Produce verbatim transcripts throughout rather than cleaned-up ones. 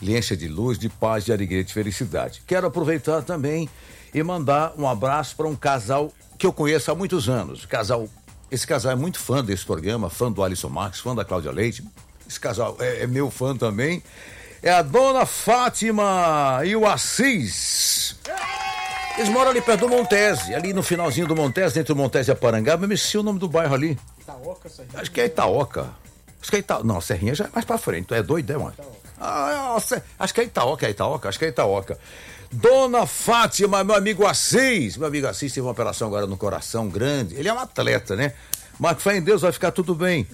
lhe encha de luz, de paz, de alegria, de felicidade. Quero aproveitar também e mandar um abraço para um casal que eu conheço há muitos anos. Casal, esse casal é muito fã desse programa, fã do Alisson Marques, fã da Cláudia Leite. Esse casal é, é meu fã também. É a dona Fátima e o Assis. Eles moram ali perto do Montese, ali no finalzinho do Montese, entre o Montese e a Parangaba. Eu me esqueci o nome do bairro ali. Itaoca, Serrinha. Acho que é Itaoca. Acho que é Itaoca. Não, Serrinha já é mais pra frente. Tu é doido, é, mano? Ah, nossa, acho que é Itaoca, é Itaoca, acho que é Itaoca. Dona Fátima, meu amigo Assis. Meu amigo Assis teve uma operação agora no coração grande. Ele é um atleta, né? Mas fé em Deus, vai ficar tudo bem.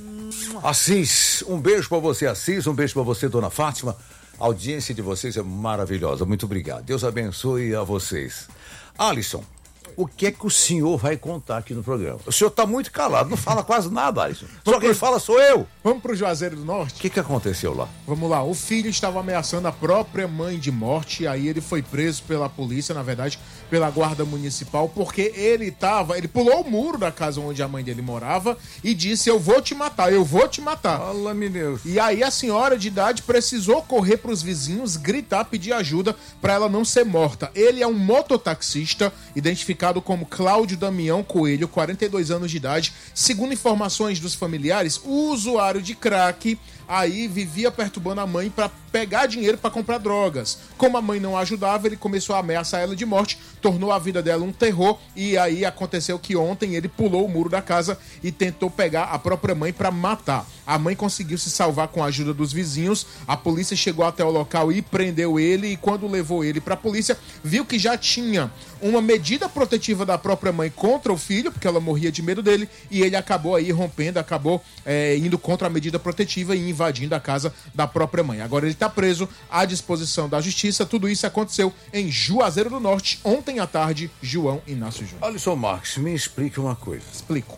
Assis, um beijo pra você, Assis. Um beijo pra você, Dona Fátima. A audiência de vocês é maravilhosa. Muito obrigado. Deus abençoe a vocês. Alisson, o que é que o senhor vai contar aqui no programa? O senhor tá muito calado, não fala quase nada, Alisson. Só quem fala sou eu. Vamos pro Juazeiro do O Norte? que que aconteceu lá? Vamos lá, o filho estava ameaçando a própria mãe de morte, aí ele foi preso pela polícia, na verdade, pela guarda municipal, porque ele estava, ele pulou o muro da casa onde a mãe dele morava e disse, eu vou te matar, eu vou te matar. Fala, meu Deus. E aí a senhora de idade precisou correr para os vizinhos, gritar, pedir ajuda para ela não ser morta. Ele é um mototaxista, identificado como Cláudio Damião Coelho, quarenta e dois anos de idade. Segundo informações dos familiares, o usuário de crack aí vivia perturbando a mãe para pegar dinheiro para comprar drogas. Como a mãe não ajudava, ele começou a ameaçar ela de morte, tornou a vida dela um terror, e aí aconteceu que ontem ele pulou o muro da casa e tentou pegar a própria mãe para matar. A mãe conseguiu se salvar com a ajuda dos vizinhos, a polícia chegou até o local e prendeu ele, e quando levou ele para a polícia, viu que já tinha uma medida protetiva da própria mãe contra o filho, porque ela morria de medo dele, e ele acabou aí rompendo, acabou é, indo contra a medida protetiva e invadindo a casa da própria mãe. Agora ele está preso à disposição da justiça. Tudo isso aconteceu em Juazeiro do Norte, ontem à tarde, João Inácio Júnior. Alisson Marques, me explique uma coisa. Explico.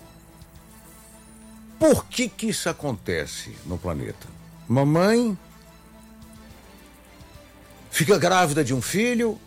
Por que que isso acontece no planeta? Mamãe fica grávida de um filho.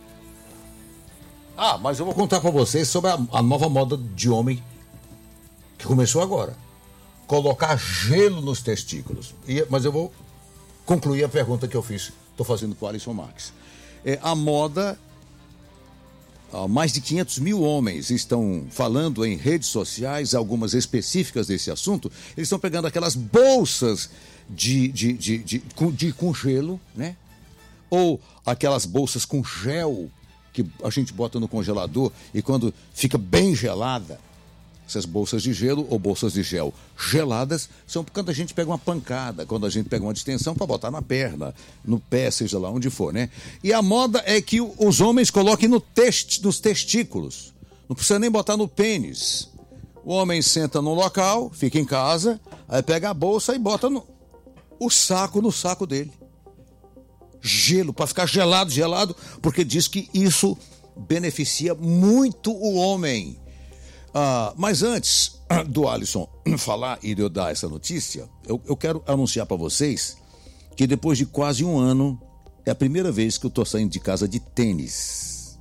Ah, mas eu vou contar pra vocês sobre a, a nova moda de homem que começou agora. Colocar gelo nos testículos. E, mas eu vou concluir a pergunta que eu fiz, estou fazendo com o Alisson Marques. É, a moda, ah, mais de quinhentos mil homens estão falando em redes sociais, algumas específicas desse assunto. Eles estão pegando aquelas bolsas de, de, de, de, de, de com gelo, né? Ou aquelas bolsas com gel que a gente bota no congelador e quando fica bem gelada, essas bolsas de gelo ou bolsas de gel geladas são quando a gente pega uma pancada, quando a gente pega uma distensão para botar na perna, no pé, seja lá onde for, né? E a moda é que os homens coloquem no test, nos testículos. Não precisa nem botar no pênis. O homem senta no local, fica em casa, aí pega a bolsa e bota no, o saco no saco dele. Gelo, para ficar gelado, gelado, porque diz que isso beneficia muito o homem. Ah, mas antes do Alisson falar e de eu dar essa notícia, eu, eu quero anunciar para vocês que depois de quase um ano, é a primeira vez que eu estou saindo de casa de tênis.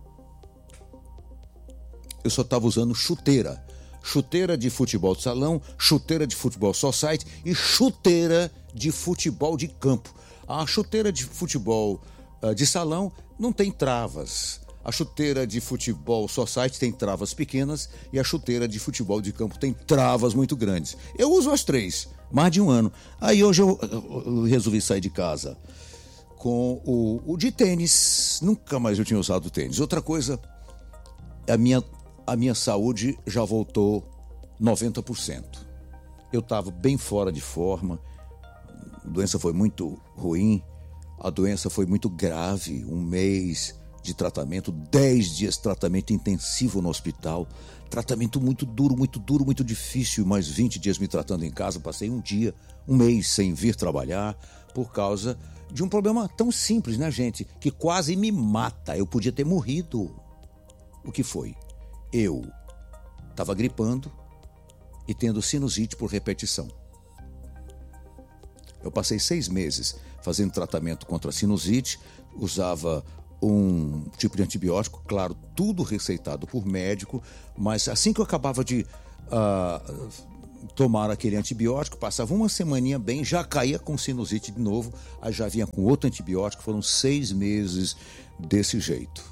Eu só estava usando chuteira. Chuteira de futebol de salão, chuteira de futebol society e chuteira de futebol de campo. A chuteira de futebol uh, de salão não tem travas. A chuteira de futebol society tem travas pequenas e a chuteira de futebol de campo tem travas muito grandes. Eu uso as três, mais de um ano. Aí hoje eu, eu resolvi sair de casa com o, o de tênis. Nunca mais eu tinha usado tênis. Outra coisa, a minha, a minha saúde já voltou noventa por cento. Eu estava bem fora de forma, a doença foi muito ruim, a doença foi muito grave, um mês de tratamento, dez dias de tratamento intensivo no hospital, tratamento muito duro, muito duro, muito difícil, mais vinte dias me tratando em casa, passei um dia, um mês sem vir trabalhar, por causa de um problema tão simples, né, gente, que quase me mata, eu podia ter morrido. O que foi? Eu estava gripando e tendo sinusite por repetição. Eu passei seis meses fazendo tratamento contra a sinusite, usava um tipo de antibiótico, claro, tudo receitado por médico, mas assim que eu acabava de uh, tomaram aquele antibiótico, passava uma semaninha bem, já caía com sinusite de novo, aí já vinha com outro antibiótico, foram seis meses desse jeito.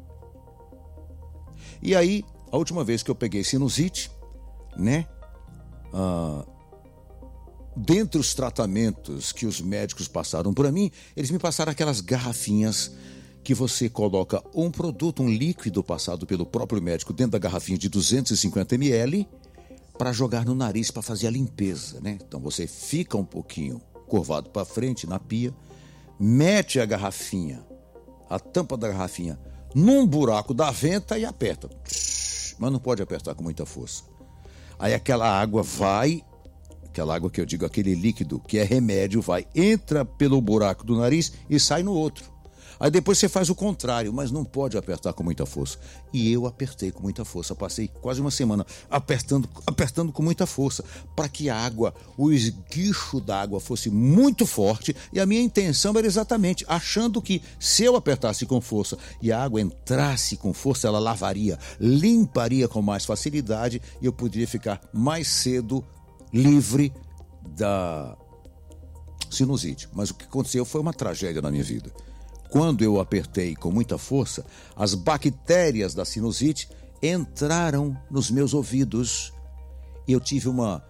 E aí, a última vez que eu peguei sinusite, né, ah, dentre os tratamentos que os médicos passaram para mim, eles me passaram aquelas garrafinhas que você coloca um produto, um líquido passado pelo próprio médico dentro da garrafinha de duzentos e cinquenta mililitros para jogar no nariz para fazer a limpeza, né? Então você fica um pouquinho curvado para frente na pia, mete a garrafinha, a tampa da garrafinha, num buraco da venta e aperta. Mas não pode apertar com muita força. Aí aquela água vai, aquela água que eu digo, aquele líquido que é remédio, vai, entra pelo buraco do nariz e sai no outro. Aí depois você faz o contrário, mas não pode apertar com muita força. E eu apertei com muita força, passei quase uma semana apertando, apertando com muita força, para que a água, o esguicho da água fosse muito forte, e a minha intenção era exatamente, achando que se eu apertasse com força e a água entrasse com força, ela lavaria, limparia com mais facilidade, e eu poderia ficar mais cedo livre da sinusite. Mas o que aconteceu foi uma tragédia na minha vida. Quando eu apertei com muita força, as bactérias da sinusite entraram nos meus ouvidos e eu tive uma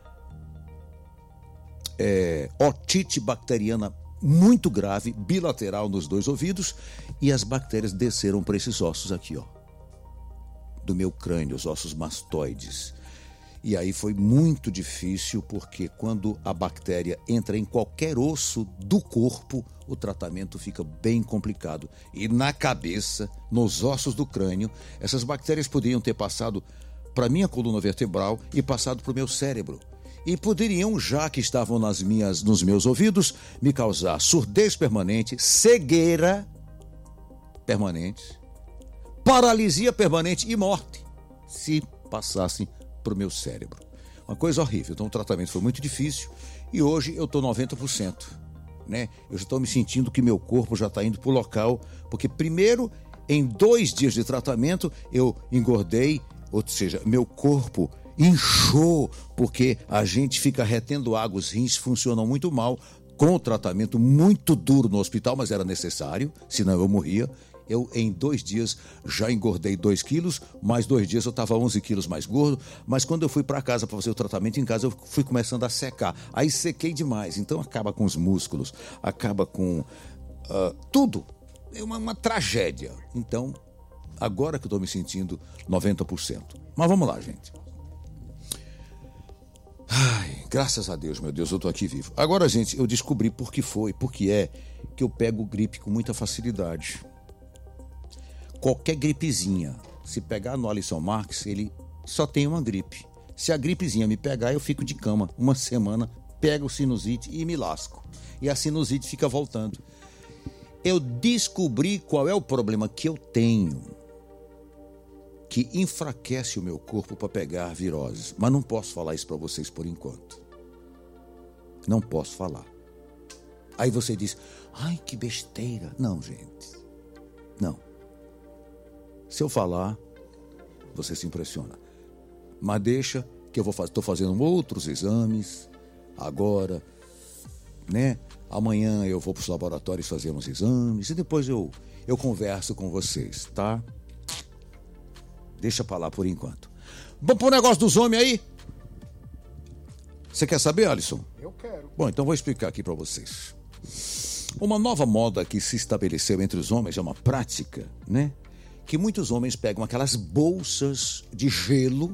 é, otite bacteriana muito grave, bilateral nos dois ouvidos, e as bactérias desceram para esses ossos aqui, ó, do meu crânio, os ossos mastoides. E aí foi muito difícil, porque quando a bactéria entra em qualquer osso do corpo, o tratamento fica bem complicado. E na cabeça, nos ossos do crânio, essas bactérias poderiam ter passado para a minha coluna vertebral e passado para o meu cérebro. E poderiam, já que estavam nas minhas, nos meus ouvidos, me causar surdez permanente, cegueira permanente, paralisia permanente e morte, se passassem para o meu cérebro. Uma coisa horrível. Então o tratamento foi muito difícil e hoje eu estou noventa por cento, né? Eu já estou me sentindo que meu corpo já está indo para o local, porque primeiro, em dois dias de tratamento, eu engordei, ou seja, meu corpo inchou, porque a gente fica retendo água, os rins funcionam muito mal, com o tratamento muito duro no hospital, mas era necessário, senão eu morria. Eu, em dois dias, já engordei dois quilos, mais dois dias eu estava onze quilos mais gordo, mas quando eu fui para casa para fazer o tratamento em casa, eu fui começando a secar. Aí sequei demais, então acaba com os músculos, acaba com uh, tudo. É uma, uma tragédia. Então, agora que eu estou me sentindo noventa por cento. Mas vamos lá, gente. Ai, graças a Deus, meu Deus, eu estou aqui vivo. Agora, gente, eu descobri por que foi, por que é que eu pego gripe com muita facilidade. Qualquer gripezinha, se pegar no Alisson Marques, ele só tem uma gripe. Se a gripezinha me pegar, eu fico de cama uma semana, pego sinusite e me lasco. E a sinusite fica voltando. Eu descobri qual é o problema que eu tenho, que enfraquece o meu corpo para pegar viroses. Mas não posso falar isso para vocês por enquanto. Não posso falar. Aí você diz, ai, que besteira. Não, gente. Não. Se eu falar, você se impressiona. Mas deixa que eu vou fazer. Estou fazendo outros exames agora, né? Amanhã eu vou para os laboratórios fazer uns exames e depois eu, eu converso com vocês, tá? Deixa para lá por enquanto. Vamos pro negócio dos homens aí? Você quer saber, Alisson? Eu quero. Bom, então vou explicar aqui para vocês. Uma nova moda que se estabeleceu entre os homens é uma prática, né? Que muitos homens pegam aquelas bolsas de gelo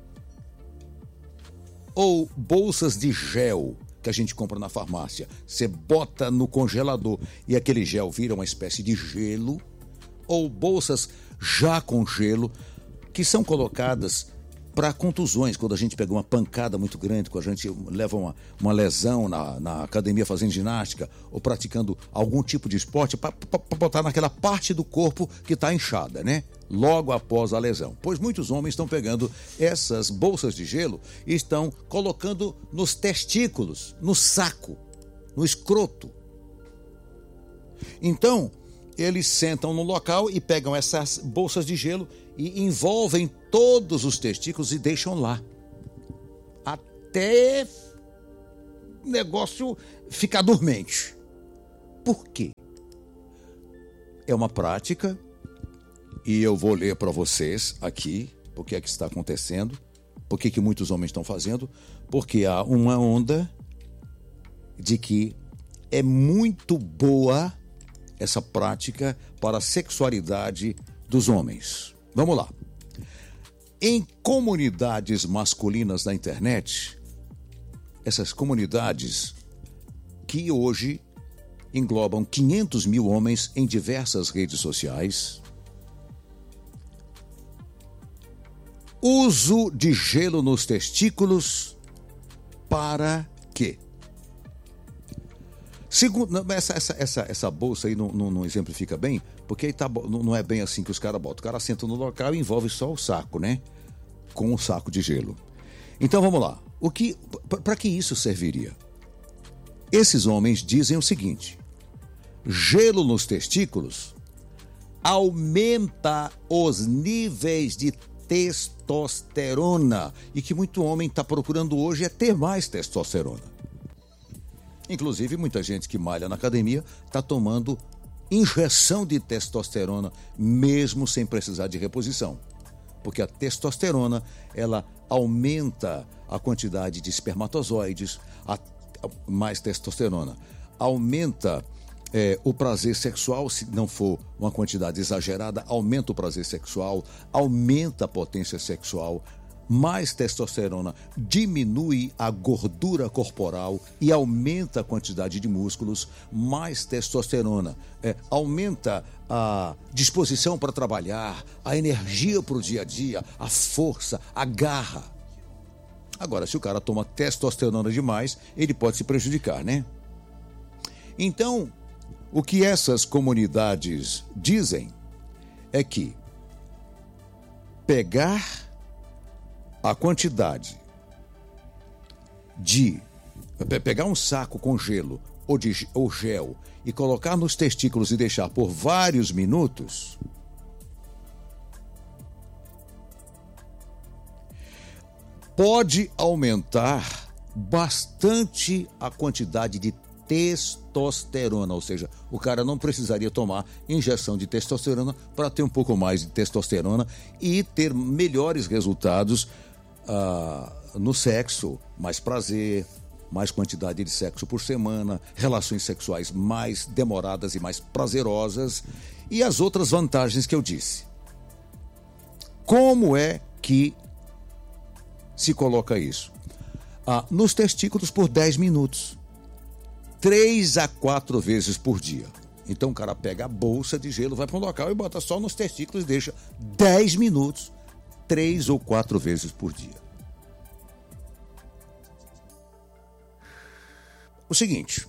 ou bolsas de gel que a gente compra na farmácia. Você bota no congelador e aquele gel vira uma espécie de gelo, ou bolsas já com gelo que são colocadas para contusões, quando a gente pega uma pancada muito grande, quando a gente leva uma, uma lesão na, na academia fazendo ginástica ou praticando algum tipo de esporte, para botar naquela parte do corpo que está inchada, né? Logo após a lesão. Pois muitos homens estão pegando essas bolsas de gelo e estão colocando nos testículos, no saco, no escroto. Então, eles sentam no local e pegam essas bolsas de gelo e envolvem todos os testículos e deixam lá. até o negócio ficar dormente. Por quê? É uma prática, e eu vou ler para vocês aqui o que é que está acontecendo, por que que muitos homens estão fazendo, porque há uma onda de que é muito boa essa prática para a sexualidade dos homens. Vamos lá. Em comunidades masculinas da internet, essas comunidades que hoje englobam quinhentos mil homens em diversas redes sociais, uso de gelo nos testículos para quê? Segundo, essa, essa, essa, essa bolsa aí não, não, não exemplifica bem, porque aí tá, não, não é bem assim que os caras botam. O cara senta no local e envolve só o saco, né? Com um saco de gelo. Então vamos lá. O que, para que isso serviria? Esses homens dizem o seguinte: gelo nos testículos aumenta os níveis de testosterona, e que muito homem está procurando hoje é ter mais testosterona. Inclusive, muita gente que malha na academia está tomando injeção de testosterona, mesmo sem precisar de reposição. Porque a testosterona, ela aumenta a quantidade de espermatozoides, a, a, mais testosterona. Aumenta é, o prazer sexual, se não for uma quantidade exagerada, aumenta o prazer sexual, aumenta a potência sexual. Mais testosterona diminui a gordura corporal e aumenta a quantidade de músculos. Mais testosterona é, aumenta a disposição para trabalhar, a energia para o dia a dia, a força, a garra. Agora, se o cara toma testosterona demais, ele pode se prejudicar, né? Então, o que essas comunidades dizem é que pegar a quantidade de pegar um saco com gelo ou, de, ou gel e colocar nos testículos e deixar por vários minutos, pode aumentar bastante a quantidade de testosterona, ou seja, o cara não precisaria tomar injeção de testosterona para ter um pouco mais de testosterona e ter melhores resultados ah, no sexo, mais prazer, mais quantidade de sexo por semana, relações sexuais mais demoradas e mais prazerosas e as outras vantagens que eu disse. Como é que se coloca isso? Ah, nos testículos por dez minutos. Três a quatro vezes por dia. Então o cara pega a bolsa de gelo, vai para um local e bota só nos testículos e deixa dez minutos, três ou quatro vezes por dia. O seguinte,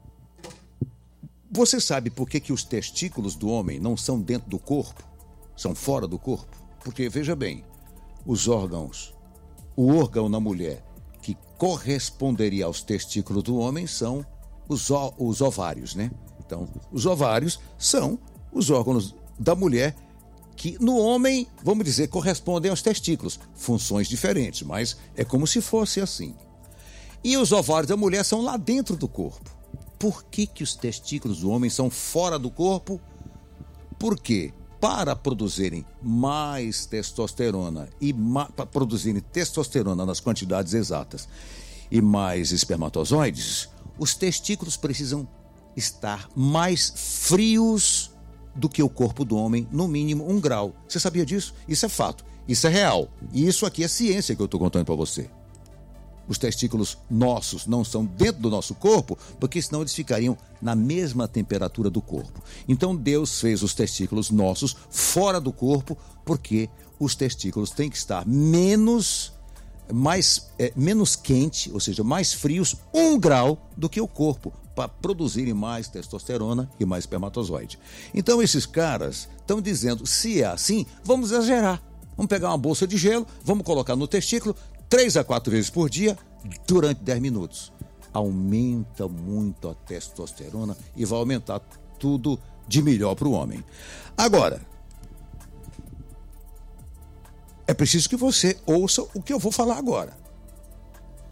você sabe por que, que os testículos do homem não são dentro do corpo? São fora do corpo? Porque, veja bem, os órgãos, o órgão na mulher que corresponderia aos testículos do homem são os, os ovários, né? Então, os ovários são os órgãos da mulher que no homem, vamos dizer, correspondem aos testículos. Funções diferentes, mas é como se fosse assim. E os ovários da mulher são lá dentro do corpo. Por que que os testículos do homem são fora do corpo? Porque para produzirem mais testosterona e ma- para produzirem testosterona nas quantidades exatas e mais espermatozoides, os testículos precisam estar mais frios do que o corpo do homem, no mínimo um grau. Você sabia disso? Isso é fato, isso é real. E isso aqui é ciência que eu estou contando para você. Os testículos nossos não são dentro do nosso corpo, porque senão eles ficariam na mesma temperatura do corpo. Então Deus fez os testículos nossos fora do corpo, porque os testículos têm que estar menos, mais, é, menos quente, ou seja, mais frios, um grau do que o corpo, para produzirem mais testosterona e mais espermatozoide. Então esses caras estão dizendo, se é assim, vamos exagerar. Vamos pegar uma bolsa de gelo, vamos colocar no testículo, três a quatro vezes por dia, durante dez minutos. Aumenta muito a testosterona e vai aumentar tudo de melhor para o homem. Agora, é preciso que você ouça o que eu vou falar agora.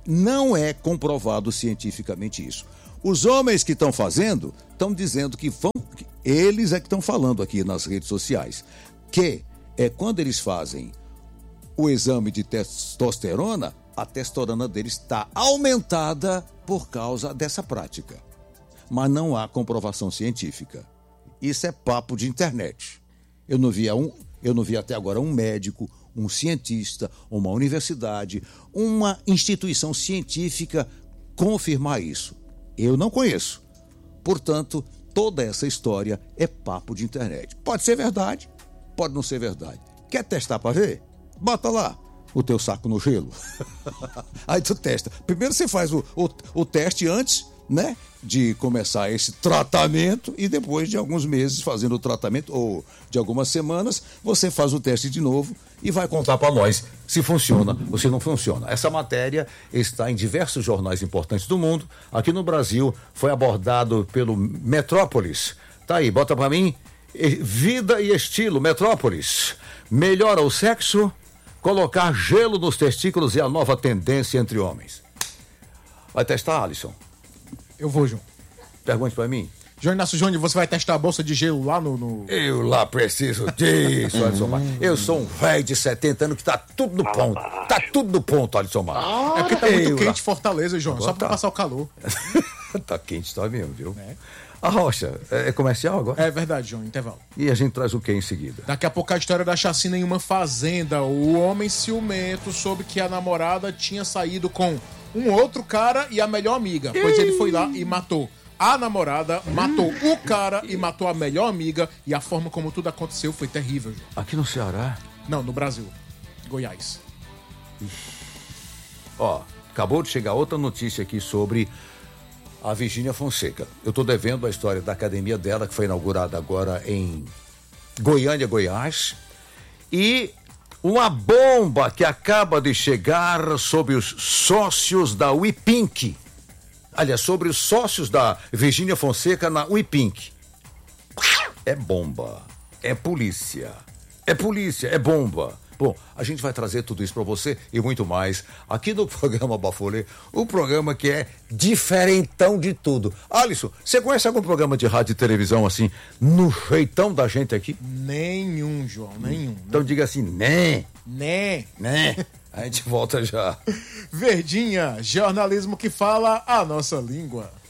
Não é comprovado cientificamente isso. Os homens que estão fazendo, estão dizendo que vão... que eles é que estão falando aqui nas redes sociais, que é quando eles fazem o exame de testosterona, a testosterona deles está aumentada por causa dessa prática. Mas não há comprovação científica. Isso é papo de internet. Eu não vi, um, eu não vi até agora um médico, um cientista, uma universidade, uma instituição científica confirmar isso. Eu não conheço. Portanto, toda essa história é papo de internet. Pode ser verdade, pode não ser verdade. Quer testar para ver? Bota lá o teu saco no gelo. Aí tu testa. Primeiro você faz o, o, o teste antes, né, de começar esse tratamento, e depois de alguns meses fazendo o tratamento, ou de algumas semanas, você faz o teste de novo e vai contar para nós se funciona ou se não funciona. Essa matéria está em diversos jornais importantes do mundo. Aqui no Brasil foi abordado pelo Metrópolis. Tá aí, bota para mim. Vida e estilo, Metrópolis. Melhora o sexo? Colocar gelo nos testículos é a nova tendência entre homens. Vai testar, Alisson? Eu vou, João. Pergunte pra mim. João Inácio Júnior, você vai testar a bolsa de gelo lá no... no... Eu lá preciso disso, Alisson Mar. Eu sou um velho de setenta anos que tá tudo no ponto. Tá tudo no ponto, Alisson Mar. Ah, é porque tá muito quente em Fortaleza, João. Agora só pra tá. passar o calor. Tá quente, tá mesmo, viu? É. A Rocha, é comercial agora? É verdade, João, intervalo. E a gente traz o que em seguida? Daqui a pouco a história da chacina em uma fazenda. O homem ciumento soube que a namorada tinha saído com um outro cara e a melhor amiga. Pois ele foi lá e matou a namorada, matou o cara e matou a melhor amiga. E a forma como tudo aconteceu foi terrível, João. Aqui no Ceará? Não, no Brasil. Goiás. Ó, acabou de chegar outra notícia aqui sobre a Virgínia Fonseca. Eu estou devendo a história da academia dela, que foi inaugurada agora em Goiânia, Goiás. E uma bomba que acaba de chegar sobre os sócios da WePink. Aliás, sobre os sócios da Virgínia Fonseca na WePink. É bomba, é polícia, é polícia, é bomba. Bom, a gente vai trazer tudo isso para você e muito mais aqui no programa Bafolê, o programa que é diferentão de tudo. Alisson, você conhece algum programa de rádio e televisão assim, no jeitão da gente aqui? Nenhum, João, nenhum. Então não. Diga assim, né? Né? Né? A gente volta já. Verdinha, jornalismo que fala a nossa língua.